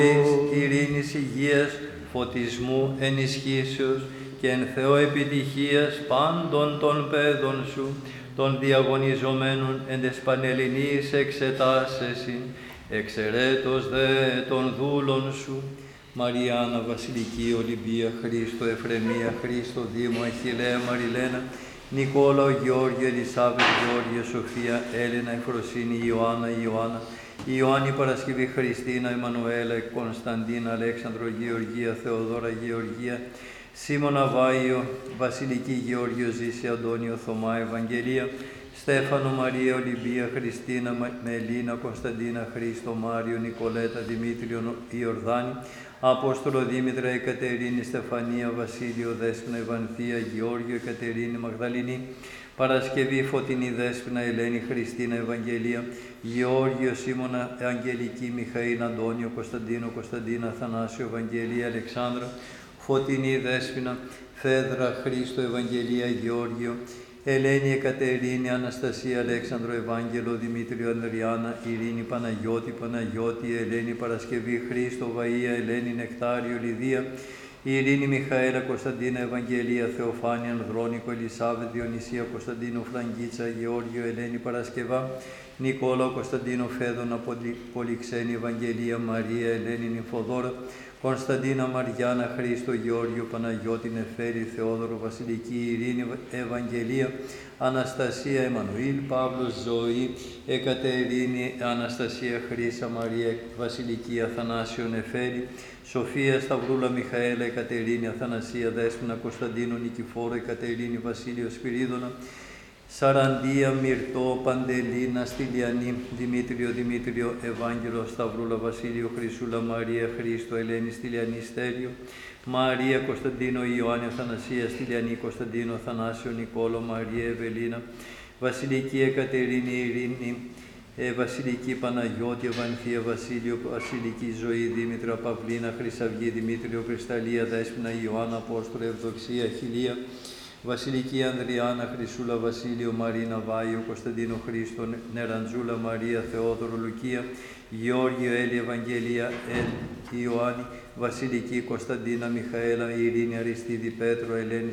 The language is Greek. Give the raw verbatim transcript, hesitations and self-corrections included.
ειρήνης, υγείας, φωτισμού, ενισχύσεως και εν Θεώ επιτυχίας πάντων των παιδών σου, των διαγωνιζομένων εν τες πανελληνείς εξετάσεσιν, εξαιρέτως δε των δούλων σου, Μαριάννα, Βασιλική, Ολυμπία, Χρήστο, Εφρεμία, Χρήστο, Δήμο, Αχιλλέα, Μαριλένα, Νικόλαο, Γεώργιο, Ελισάβετ, Γεώργια, Σοφία, Έλενα, Εφροσύνη, Ιωάννα, Ιωάννα, Ιωάννη, Παρασκευή, Χριστίνα, Εμμανουέλα, Κωνσταντίνα, Αλέξανδρο, Γεωργία, Θεοδόρα, Γεωργία, Σίμωνα, Βάιο, Βασιλική, Γεώργιο, Ζήση, Αντώνιο, Θωμά, Ευαγγελία, Στέφανο, Μαρία, Ολυμπία, Χριστίνα, Μελίνα, Κωνσταντίνα, Χρήστο, Μάριο, Νικολέτα, Δημήτριο, Ιορδάνη, Απόστολο, Δήμητρα, Εκατερίνη, Στεφανία, Βασίλειο, Δέσποινα, Ευανθία, Γεώργιο, Εκατερίνη, Μαγδαληνή, Παρασκευή, Φωτεινή, Δέσποινα, Ελένη, Χριστίνα, Ευαγγελία, Γεώργιο, Σίμωνα, Αγγελική, Μιχαήλ, Αντώνιο, Κωνσταντίνο, Κωνσταντίνα, Θανάσιο, Ευαγγελία, Αλεξάνδρα, Φωτεινή, Δέσποινα, Φέδρα, Χρήστο, Ευαγγελία, Γεώργιο, Ελένη, Εκατερίνη, Αναστασία, Αλέξανδρο, Ευάγγελο, Δημήτριο, Ανδριάννα, Ειρήνη, Παναγιώτη, Παναγιώτη, Ελένη, Παρασκευή, Χρήστο, Βαΐα, Ελένη, Νεκτάριο, Λιδία, Ειρήνη, Μιχαέλα, Κωνσταντίνα, Ευαγγελία, Θεοφάνεια, Ανδρώνικο, Ελισάβετ, Διονυσία, Κωνσταντίνο, Φραγκίτσα, Γεώργιο, Ελένη, Παρασκευά, Νικόλαο, Κωνσταντίνο, Φέδωνα, Πολυξένη, Ευαγγελία, Μαρία, Ελένη, Νυμφοδόρα, Κωνσταντίνα, Μαριάννα, Χρήστο, Γεώργιο, Παναγιώτη, Νεφέρη, Θεόδωρο, Βασιλική, Ειρήνη, Ευαγγελία, Αναστασία, Εμμανουήλ, Παύλος, Ζωή, Εκατερίνη, Αναστασία, Χρύσα, Μαρία, Βασιλική, Αθανάσιο, Νεφέρη, Σοφία, Σταυρούλα, Μιχαέλα, Εκατερίνη, Αθανασία, Δέσποινα, Κωνσταντίνο, Νικηφόρο, Εκατερίνη, Βασίλειο, Σπυρίδωνα, Σαραντία, Μυρτώ, Παντελίνα, Στυλιανή, Δημήτριο, Δημήτριο, Ευάγγελο, Σταυρούλα, Βασίλειο, Χρυσούλα, Μαρία, Χρήστο, Ελένη, Στυλιανή, Στέλιο, Μαρία, Κωνσταντίνο, Ιωάννη, Αθανασία, Στυλιανή, Κωνσταντίνο, Θανάσιο, Νικόλο, Μαρία, Ευελίνα, Βασιλική, Εκατερίνη, Ειρήνη, ε, Βασιλική, Παναγιώτη, Ευανθία, Βασίλειο, Βασιλική, Ζωή, Δήμητρα, Παυλίνα, Χρυσαυγή, Δημήτριο, Κρυσταλλία, Δέσποινα, Ιωάννα, Απόστολε, Ευδοξία, Χιλία, Βασιλική, Ανδριάννα, Χρυσούλα, Βασίλειο, Μαρίνα, Βάιο, Κωνσταντίνο, Χρήστο, Νεραντζούλα, Μαρία, Θεόδωρο, Λουκία, Γεώργιο, Έλλη, Ευαγγελία, Ελ, Ιωάννη, Βασιλική, Κωνσταντίνα, Μιχαέλα, Ειρήνη, Αριστίδη, Πέτρο, Ελένη,